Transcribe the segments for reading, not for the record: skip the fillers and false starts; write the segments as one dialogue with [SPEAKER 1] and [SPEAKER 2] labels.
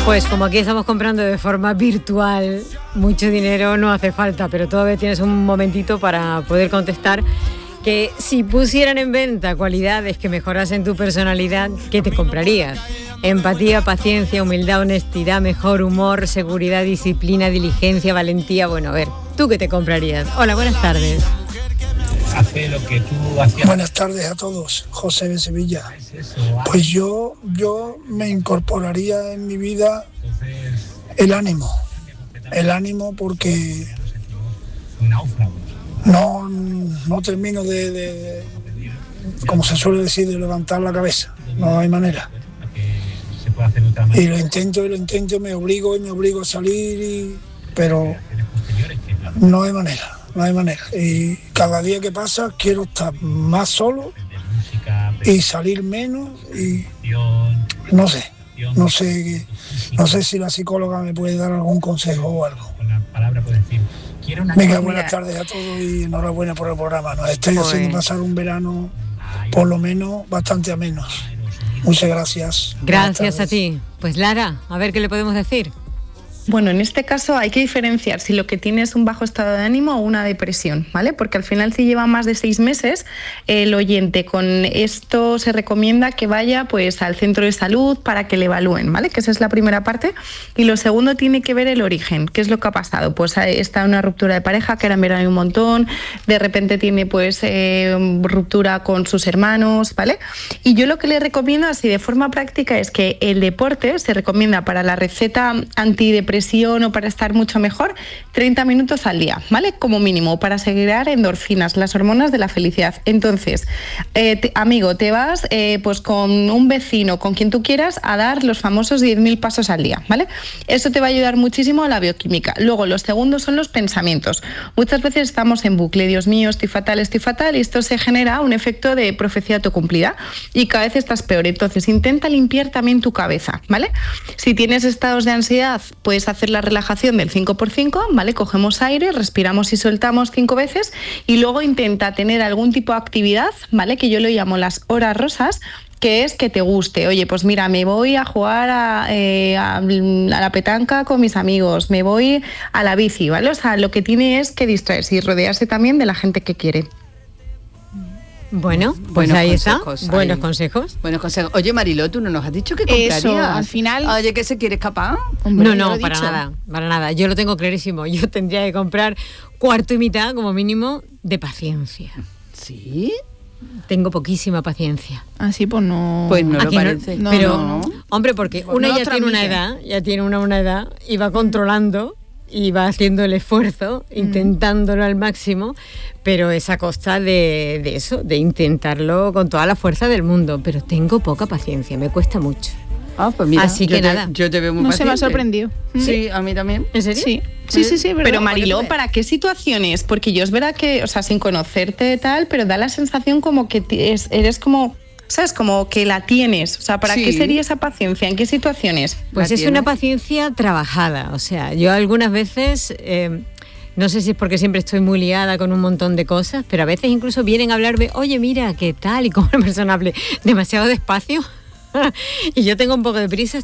[SPEAKER 1] Pues como aquí estamos comprando de forma virtual, mucho dinero no hace falta, pero todavía tienes un momentito para poder contestar que si pusieran en venta cualidades que mejorasen tu personalidad, ¿qué te comprarías? Empatía, paciencia, humildad, honestidad, mejor humor, seguridad, disciplina, diligencia, valentía. Bueno, a ver, ¿tú qué te comprarías? Hola, buenas tardes.
[SPEAKER 2] Hace lo que tú hacías.
[SPEAKER 3] Buenas tardes a todos, José de Sevilla. Pues yo me incorporaría en mi vida el ánimo porque no termino de como se suele decir, de levantar la cabeza, no hay manera. Y lo intento, me obligo a salir, pero no hay manera. Y cada día que pasa quiero estar más solo y salir menos y no sé si la psicóloga me puede dar algún consejo o algo. Venga, buenas tardes a todos y enhorabuena por el programa. Nos estáis haciendo pasar un verano por lo menos bastante ameno. Muchas gracias.
[SPEAKER 1] Gracias a ti. Pues Lara, a ver qué le podemos decir.
[SPEAKER 4] Bueno, en este caso hay que diferenciar si lo que tiene es un bajo estado de ánimo o una depresión, ¿vale? Porque al final, si lleva más de 6 meses, el oyente con esto se recomienda que vaya pues al centro de salud para que le evalúen, ¿vale? Que esa es la primera parte. Y lo segundo tiene que ver el origen, ¿qué es lo que ha pasado? Pues está una ruptura de pareja, que era en verano un montón, de repente tiene pues ruptura con sus hermanos, ¿vale? Y yo lo que le recomiendo así de forma práctica es que el deporte se recomienda para la receta antidepresiva o para estar mucho mejor, 30 minutos al día, ¿vale? Como mínimo, para segregar endorfinas, las hormonas de la felicidad. Entonces, amigo, te vas pues con un vecino, con quien tú quieras, a dar los famosos 10.000 pasos al día, ¿vale? Eso te va a ayudar muchísimo a la bioquímica. Luego, los segundos son los pensamientos. Muchas veces estamos en bucle, Dios mío, estoy fatal, y esto se genera un efecto de profecía autocumplida y cada vez estás peor. Entonces, intenta limpiar también tu cabeza, ¿vale? Si tienes estados de ansiedad, puedes hacer la relajación del 5x5, ¿vale? Cogemos aire, respiramos y soltamos 5 veces y luego intenta tener algún tipo de actividad, ¿vale? Que yo lo llamo las horas rosas, que es que te guste. Oye, pues mira, me voy a jugar a la petanca con mis amigos, me voy a la bici, ¿vale? O sea, lo que tiene es que distraerse y rodearse también de la gente que quiere.
[SPEAKER 1] Bueno, pues ahí está. Buenos consejos.
[SPEAKER 5] Oye, Mariló, ¿tú no nos has dicho que comprarías?
[SPEAKER 6] Eso, al final...
[SPEAKER 5] Oye, ¿que se quiere escapar?
[SPEAKER 1] Hombre, no, para nada. Yo lo tengo clarísimo. Yo tendría que comprar cuarto y mitad, como mínimo, de paciencia.
[SPEAKER 5] ¿Sí?
[SPEAKER 1] Tengo poquísima paciencia.
[SPEAKER 6] Así pues no...
[SPEAKER 5] Pues no lo parece.
[SPEAKER 6] No,
[SPEAKER 1] pero,
[SPEAKER 6] no.
[SPEAKER 1] Hombre, porque una ya tiene una edad y va controlando y va haciendo el esfuerzo, intentándolo al máximo, pero es a costa de eso, de intentarlo con toda la fuerza del mundo. Pero tengo poca paciencia, me cuesta mucho.
[SPEAKER 5] Pues mira,
[SPEAKER 1] así que nada.
[SPEAKER 5] Yo te veo muy paciente.
[SPEAKER 6] Se me ha sorprendido.
[SPEAKER 5] Sí, a mí también.
[SPEAKER 1] ¿En serio?
[SPEAKER 6] Sí, ¿verdad?
[SPEAKER 4] Pero Mariló, ¿para qué situaciones? Porque yo es verdad que, o sea, sin conocerte tal, pero da la sensación como que eres como... ¿Sabes? Como que la tienes. O sea, ¿para qué sería esa paciencia? ¿En qué situaciones?
[SPEAKER 1] Pues es una paciencia trabajada. O sea, yo algunas veces... no sé si es porque siempre estoy muy liada con un montón de cosas, pero a veces incluso vienen a hablarme, oye, mira, ¿qué tal? Y como una persona hable demasiado despacio y yo tengo un poco de prisa,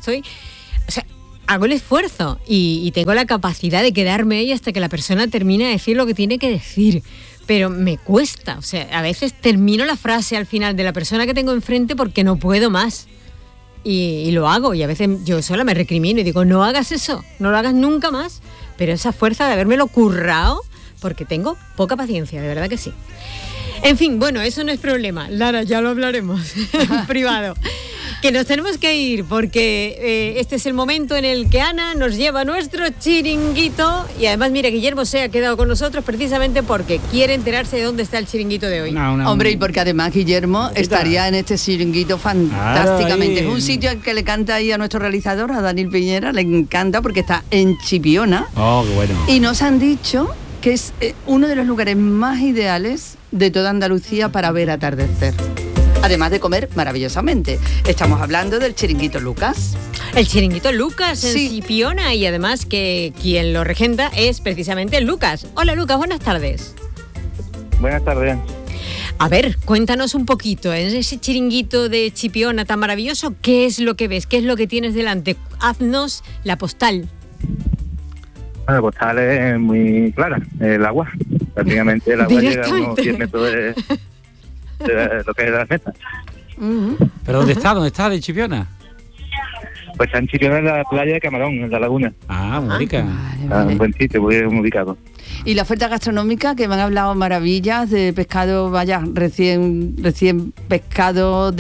[SPEAKER 1] hago el esfuerzo y tengo la capacidad de quedarme ahí hasta que la persona termine de decir lo que tiene que decir. Pero me cuesta, o sea, a veces termino la frase al final de la persona que tengo enfrente porque no puedo más. Y lo hago, y a veces yo sola me recrimino y digo, no hagas eso, no lo hagas nunca más. Pero esa fuerza de habérmelo currado, porque tengo poca paciencia, de verdad que sí. En fin, bueno, eso no es problema. Lara, ya lo hablaremos en privado. Que nos tenemos que ir porque este es el momento en el que Ana nos lleva nuestro chiringuito. Y además, mira, Guillermo se ha quedado con nosotros precisamente porque quiere enterarse de dónde está el chiringuito de hoy.
[SPEAKER 5] Hombre, y porque además Guillermo estaría en este chiringuito fantásticamente. Es un sitio al que le canta ahí a nuestro realizador, a Daniel Piñera, le encanta porque está en Chipiona.
[SPEAKER 2] Oh, qué bueno.
[SPEAKER 5] Y nos han dicho que es uno de los lugares más ideales de toda Andalucía para ver atardecer. Además de comer maravillosamente. Estamos hablando del Chiringuito Lucas.
[SPEAKER 1] El Chiringuito Lucas en Chipiona, y además que quien lo regenta es precisamente Lucas. Hola Lucas, buenas tardes.
[SPEAKER 7] Buenas tardes.
[SPEAKER 1] A ver, cuéntanos un poquito, en ese chiringuito de Chipiona tan maravilloso, ¿qué es lo que ves? ¿Qué es lo que tienes delante? Haznos la postal.
[SPEAKER 2] Bueno, la postal es muy clara, el agua. Prácticamente el agua llega a unos 10 metros de lo que es la mesa.
[SPEAKER 7] ¿Pero dónde está? ¿Dónde está de Chipiona?
[SPEAKER 2] Pues está en Chipiona, en la playa de Camarón, en la laguna.
[SPEAKER 7] Muy rica.
[SPEAKER 2] Un buen sitio, muy bien ubicado.
[SPEAKER 5] Y la oferta gastronómica, que me han hablado maravillas de pescado, vaya, recién pescado,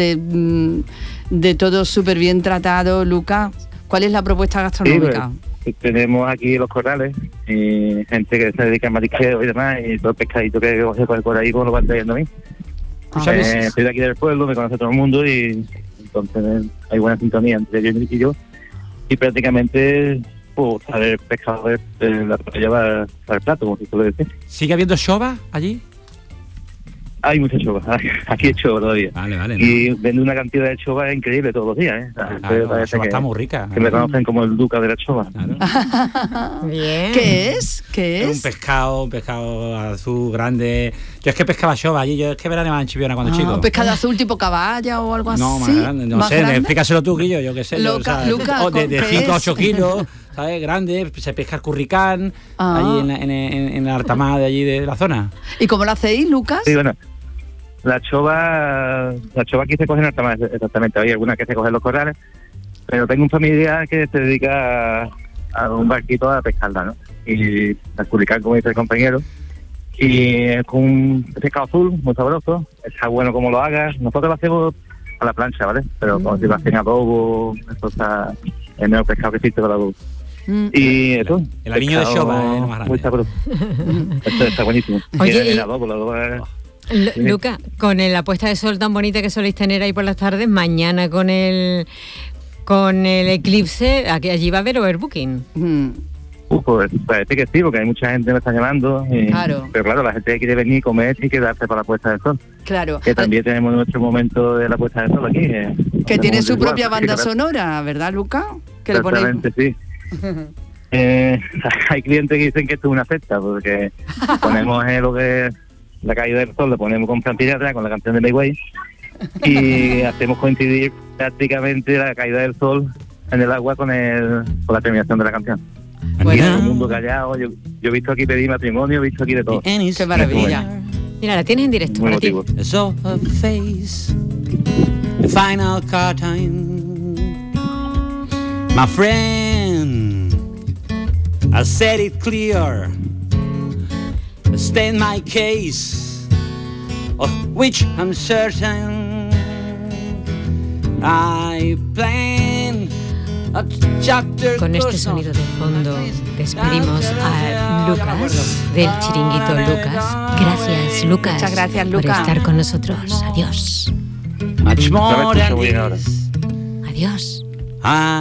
[SPEAKER 5] de todo súper bien tratado. Lucas, ¿cuál es la propuesta gastronómica?
[SPEAKER 2] Sí, pues, tenemos aquí los corrales, y gente que se dedica al marisqueo y demás, y todo el pescadito que coge por ahí, pues lo van trayendo a mí. Soy de aquí del pueblo, me conoce todo el mundo, y entonces hay buena sintonía entre ellos y yo, y prácticamente pues el pescado de la playa va al plato, como se suele decir.
[SPEAKER 7] ¿Sigue habiendo xova allí?
[SPEAKER 2] Hay muchas chovas, aquí hay chovas todavía.
[SPEAKER 7] Vale.
[SPEAKER 2] Y vende una cantidad de chovas increíble todos los días, ¿eh?
[SPEAKER 7] La xova está muy rica.
[SPEAKER 2] Que me conocen como el duca de la chova.
[SPEAKER 7] Claro.
[SPEAKER 1] Bien.
[SPEAKER 5] ¿Qué es?
[SPEAKER 7] Es un pescado azul grande. Yo es que pescaba xova allí, yo es que veranaba en Chipiona cuando chico.
[SPEAKER 5] ¿Un pescado azul tipo caballa o algo así?
[SPEAKER 7] No, más grande, no sé, explícaselo tú, Guillo, yo qué sé.
[SPEAKER 5] Lucas,
[SPEAKER 7] de 5 a 8 kilos, ¿sabes? Grande, se pesca el curricán, allí en la altamar de allí de la zona.
[SPEAKER 5] ¿Y cómo lo hacéis, Lucas?
[SPEAKER 2] Sí, bueno, la chova aquí se coge en altamar, exactamente. Hay algunas que se cogen los corrales, pero tengo un familiar que se dedica a un barquito a pescarla, ¿no? Y al curricán, como dice el compañero. Y es con un pescado azul, muy sabroso, está bueno como lo hagas. Nosotros lo hacemos a la plancha, ¿vale? Pero como si lo hacen adobo, eso está el mejor pescado que existe con adobo. Y eso,
[SPEAKER 7] el aliño de xova es más grande.
[SPEAKER 2] muy sabroso. Esto está buenísimo.
[SPEAKER 1] Oye,
[SPEAKER 2] el adobo es...
[SPEAKER 1] Lucas, con la puesta de sol tan bonita que soléis tener ahí por las tardes, mañana con el eclipse, allí va a haber overbooking.
[SPEAKER 2] Pues parece que sí, porque hay mucha gente que me está llamando.
[SPEAKER 5] Claro.
[SPEAKER 2] Pero claro, la gente quiere venir, comer y quedarse para la puesta del sol.
[SPEAKER 5] Claro.
[SPEAKER 2] Que también tenemos nuestro momento de la puesta del sol aquí.
[SPEAKER 5] Que tiene su propia banda sonora, ¿verdad, Lucas? Que le ponéis.
[SPEAKER 2] Exactamente, sí. Hay clientes que dicen que esto es una secta, porque ponemos lo que es la caída del sol, lo ponemos con plantilla atrás, con la canción de Mayway, y hacemos coincidir prácticamente la caída del sol en el agua con la terminación de la canción.
[SPEAKER 5] Bueno.
[SPEAKER 2] Todo el mundo callado. Yo he visto aquí pedir matrimonio, he visto aquí de todo.
[SPEAKER 5] Qué maravilla.
[SPEAKER 1] Mira, la tienes en directo para ti.
[SPEAKER 7] So her face, the final curtain. My friend, I said it clear. State my case, of which I'm certain. I plan a chapter.
[SPEAKER 1] Con este sonido de fondo despedimos a Lucas del chiringuito Lucas. Gracias, Lucas.
[SPEAKER 5] Muchas gracias,
[SPEAKER 1] por
[SPEAKER 5] Lucas.
[SPEAKER 1] estar con nosotros. Adiós.
[SPEAKER 7] Much more
[SPEAKER 2] No me escucho bien ahora.
[SPEAKER 1] Adiós.